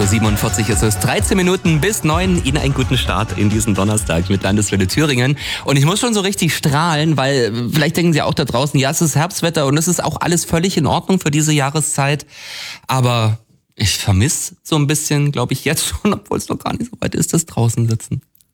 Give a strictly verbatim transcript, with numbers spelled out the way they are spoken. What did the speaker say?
acht Uhr siebenundvierzig ist es. dreizehn Minuten bis neun. Ihnen einen guten Start in diesen Donnerstag mit Landeswelle Thüringen. Und ich muss schon so richtig strahlen, weil vielleicht denken Sie auch da draußen, ja, es ist Herbstwetter und es ist auch alles völlig in Ordnung für diese Jahreszeit. Aber ich vermisse so ein bisschen, glaube ich, jetzt schon, obwohl es noch gar nicht so weit ist, das draußen sitzen.